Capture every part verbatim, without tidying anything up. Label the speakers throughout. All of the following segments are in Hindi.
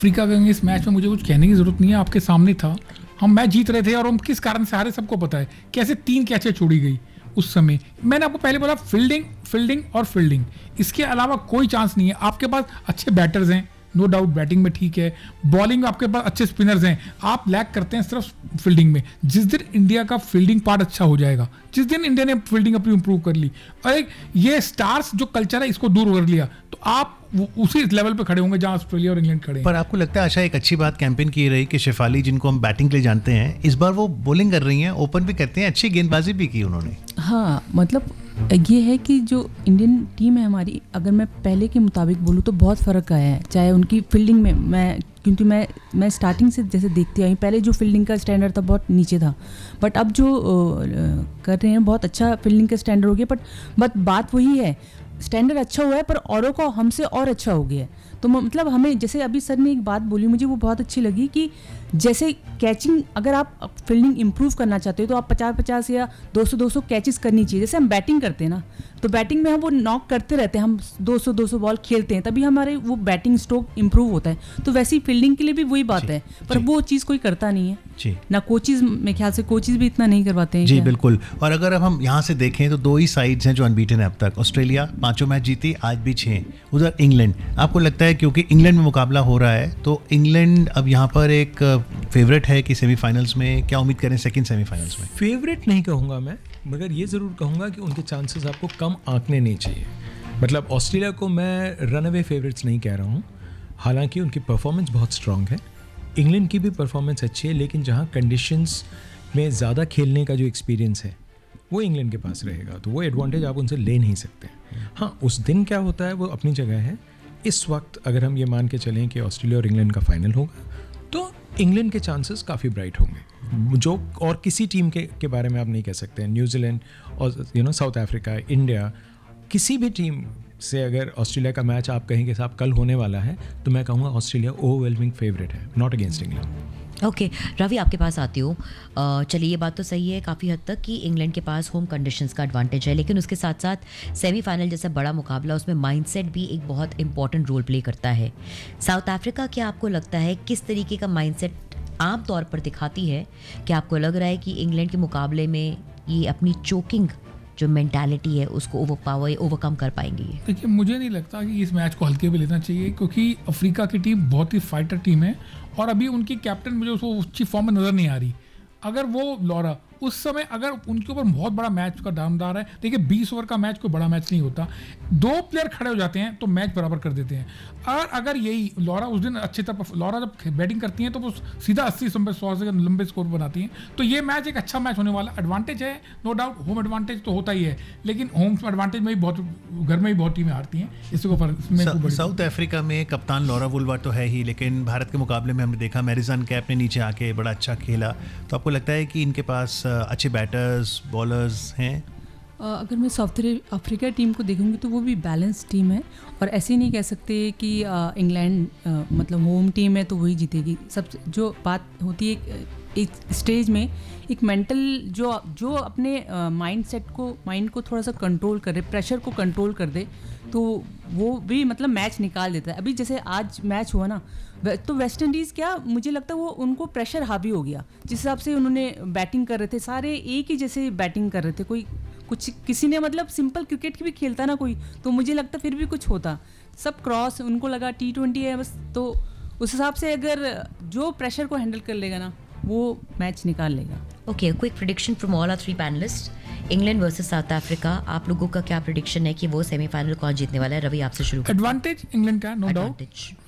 Speaker 1: अफ्रीका के इस मैच में मुझे कुछ कहने की जरूरत नहीं है, आपके सामने था। हम मैच जीत रहे थे और हम किस कारण से हारे सबको पता है। कैसे तीन कैचें छोड़ी गई उस समय। मैंने आपको पहले बोला फील्डिंग फील्डिंग और फील्डिंग, इसके अलावा कोई चांस नहीं है। आपके पास अच्छे बैटर्स हैं, नो डाउट बैटिंग में ठीक है, बॉलिंग में आपके पास अच्छे स्पिनर्स हैं, आप लैग करते हैं सिर्फ फील्डिंग में। जिस दिन इंडिया का फील्डिंग पार्ट अच्छा हो जाएगा, जिस दिन इंडिया ने फील्डिंग अपनी इंप्रूव कर ली और एक ये स्टार्स जो कल्चर है इसको दूर कर लिया, तो आप उसी लेवल पे खड़े होंगे जहां ऑस्ट्रेलिया और इंग्लैंड खड़े हैं।
Speaker 2: पर आपको लगता है आशा एक अच्छी बात कैंपेन की रही कि शेफाली जिनको हम बैटिंग के लिए जानते हैं, इस बार वो बॉलिंग कर रही हैं, ओपन भी करते हैं, अच्छी गेंदबाजी भी की उन्होंने।
Speaker 3: हाँ, मतलब ये है कि जो इंडियन टीम है हमारी, अगर मैं पहले के मुताबिक बोलूँ तो बहुत फ़र्क आया है। चाहे उनकी फील्डिंग में, मैं क्योंकि मैं मैं स्टार्टिंग से जैसे देखती आई, पहले जो फील्डिंग का स्टैंडर्ड था बहुत नीचे था, बट अब जो आ, कर रहे हैं बहुत अच्छा फील्डिंग का स्टैंडर्ड हो गया। बट बट बात वही है, स्टैंडर्ड अच्छा हुआ है पर औरों को हमसे और अच्छा हो गया है। तो मतलब हमें, जैसे अभी सर ने एक बात बोली मुझे वो बहुत अच्छी लगी कि जैसे कैचिंग, अगर आप फील्डिंग इंप्रूव करना चाहते हो तो आप पचास पचास या दो सौ दो सौ कैचेस करनी चाहिए। जैसे हम बैटिंग करते हैं ना, तो बैटिंग में हम वो नॉक करते रहते हैं, हम दो सौ दो सौ बॉल खेलते हैं, तभी हमारे वो बैटिंग स्ट्रोक इंप्रूव होता है। तो वैसे ही फील्डिंग के लिए भी वही बात है, पर वो चीज़ कोई करता नहीं है
Speaker 2: जी
Speaker 3: ना। कोचिज, मेरे ख्याल से कोचिज भी इतना नहीं करवाते हैं
Speaker 2: जी
Speaker 3: क्या?
Speaker 2: बिल्कुल। और अगर अब हम यहाँ से देखें तो दो ही साइड्स हैं जो अनबीटन है अब तक। ऑस्ट्रेलिया पांचों मैच जीती, आज भी छः। उधर इंग्लैंड, आपको लगता है क्योंकि इंग्लैंड में मुकाबला हो रहा है तो इंग्लैंड अब यहाँ पर एक फेवरेट है कि सेमीफाइनल्स में क्या उम्मीद करें? सेकंड सेमीफाइनल्स में
Speaker 4: फेवरेट नहीं कहूँगा मैं, मगर ये ज़रूर कहूँगा कि उनके चांसेस आपको कम आंकने नहीं चाहिए। मतलब ऑस्ट्रेलिया को मैं रन अवे फेवरेट्स नहीं कह रहा हूँ, हालांकि उनकी परफॉर्मेंस बहुत स्ट्रांग है। इंग्लैंड की भी परफॉर्मेंस अच्छी है, लेकिन जहाँ कंडीशंस में ज़्यादा खेलने का जो एक्सपीरियंस है वो इंग्लैंड के पास रहेगा, तो वो एडवांटेज आप उनसे ले नहीं सकते। हाँ, उस दिन क्या होता है वो अपनी जगह है। इस वक्त अगर हम ये मान के चलें कि ऑस्ट्रेलिया और इंग्लैंड का फाइनल होगा तो इंग्लैंड के चांसेस काफ़ी ब्राइट होंगे, जो और किसी टीम के के बारे में आप नहीं कह सकते हैं। न्यूजीलैंड और you know south Africa, India, किसी भी टीम से अगर ऑस्ट्रेलिया का मैच आप कहेंगे साहब कल होने वाला है, तो मैं कहूँगा ऑस्ट्रेलिया ओवरवेलमिंग फेवरेट है, not against England.
Speaker 5: Okay okay, Ravi आपके पास आती हूँ। चलिए, ये बात तो सही है काफ़ी हद तक कि इंग्लैंड के पास होम कंडीशंस का एडवांटेज है, लेकिन उसके साथ साथ सेमीफाइनल जैसा बड़ा मुकाबला, उसमें माइंडसेट भी एक बहुत इंपॉर्टेंट रोल प्ले करता है। साउथ अफ्रीका, क्या आपको लगता है किस तरीके का माइंडसेट आम तौर पर दिखाती है? क्या आपको लग रहा है कि इंग्लैंड के मुकाबले में ये अपनी चोकिंग जो मेंटालिटी है उसको ओवर पावर ओवरकम कर पाएंगे?
Speaker 1: देखिए, मुझे नहीं लगता कि इस मैच को हल्के पे लेना चाहिए, क्योंकि अफ्रीका की टीम बहुत ही फाइटर टीम है और अभी उनकी कैप्टन मुझे उसको अच्छी फॉर्म में नज़र नहीं आ रही। अगर वो लॉरा उस समय अगर उनके ऊपर बहुत बड़ा मैच का दामदार है, देखिए बीस ओवर का मैच कोई बड़ा मैच नहीं होता, दो प्लेयर खड़े हो जाते हैं तो मैच बराबर कर देते हैं। और अगर यही लॉरा उस दिन अच्छी तरह, लॉरा जब बैटिंग करती हैं तो वो सीधा अस्सी सौ से लंबे स्कोर बनाती हैं, तो ये मैच एक अच्छा मैच होने वाला। एडवांटेज है नो डाउट, होम एडवांटेज तो होता ही है, लेकिन होम एडवांटेज में भी बहुत, घर में भी बहुत टीमें हारती हैं, इसको पर
Speaker 2: साउथ अफ्रीका में कप्तान लॉरा वुलवर तो है ही, लेकिन भारत के मुकाबले में हमने देखा मैरिसन कैप ने नीचे आके बड़ा अच्छा खेला। तो आपको लगता है कि इनके पास अच्छे बैटर्स बॉलर्स हैं?
Speaker 3: अगर मैं साउथ अफ्रीका टीम को देखूंगी तो वो भी बैलेंस टीम है, और ऐसे नहीं कह सकते कि इंग्लैंड मतलब होम टीम है तो वही जीतेगी। सब जो बात होती है एक स्टेज में, एक मेंटल जो जो अपने माइंड सेट को माइंड को थोड़ा सा कंट्रोल करे, प्रेशर को कंट्रोल कर दे, तो वो भी मतलब मैच निकाल देता है। अभी जैसे आज मैच हुआ ना, तो वेस्ट इंडीज़, क्या मुझे लगता है वो उनको प्रेशर हावी हो गया, जिस हिसाब से उन्होंने बैटिंग कर रहे थे, सारे एक ही जैसे बैटिंग कर रहे थे। कोई कुछ किसी ने मतलब सिंपल क्रिकेट की भी खेलता ना कोई, तो मुझे लगता फिर भी कुछ होता। सब क्रॉस, उनको लगा टी ट्वेंटी है बस, तो उस हिसाब से अगर जो प्रेशर को हैंडल कर लेगा ना वो मैच निकाल लेगा।
Speaker 5: Okay, quick prediction from all our three panelist, England versus south Africa. आप लोगों का क्या प्रेडिक्शन है कि वो सेमीफाइनल कौन जीतने वाला है? रवि आपसे शुरू करते हैं।
Speaker 1: एडवांटेज इंग्लैंड का, नो डाउट।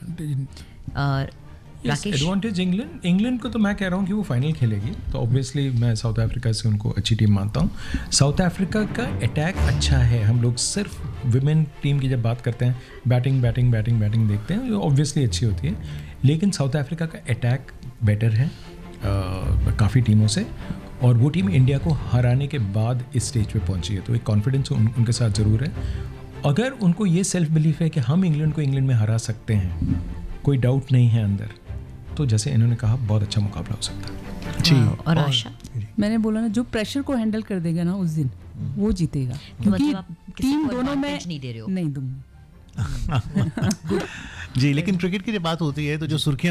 Speaker 5: और राकेश?
Speaker 4: एडवांटेज इंग्लैंड इंग्लैंड को तो मैं कह रहा हूँ कि वो फाइनल खेलेगी, तो ऑब्वियसली मैं साउथ अफ्रीका से उनको अच्छी टीम मानता हूँ। साउथ अफ्रीका का अटैक अच्छा है। हम लोग सिर्फ विमेन टीम की जब बात करते हैं, बैटिंग बैटिंग बैटिंग बैटिंग देखते हैं, ऑब्वियसली अच्छी होती है, लेकिन साउथ अफ्रीका का अटैक बेटर है काफ़ी टीमों से, और वो टीम इंडिया को हराने के बाद इस स्टेज पे पहुंची है, तो एक कॉन्फिडेंस उन, उनके साथ ज़रूर है। अगर उनको ये सेल्फ बिलीफ है कि हम इंग्लैंड को इंग्लैंड में हरा सकते हैं, कोई डाउट नहीं है अंदर, तो जैसे इन्होंने कहा बहुत अच्छा मुकाबला हो सकता है
Speaker 5: जी। और आशा?
Speaker 3: मैंने बोला ना, जो प्रेशर को हैंडल कर देगा ना उस दिन वो जीतेगा,
Speaker 5: क्योंकि
Speaker 3: टीम दोनों में
Speaker 5: नहीं दे रहे हो?
Speaker 3: नहीं दूंगी।
Speaker 2: जी, लेकिन क्रिकेट की जब बात होती है तो जो सुर्खियां